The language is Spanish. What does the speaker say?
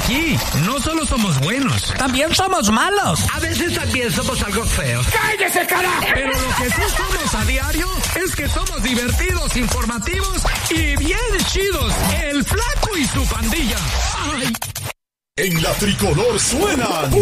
aquí no solo somos buenos, también somos malos. A veces también somos algo feos. ¡Cállese, carajo! Pero lo que sí somos a diario es que somos divertidos, informativos y bien chidos. El Flaco y su pandilla. ¡Ay! En la Tricolor suenan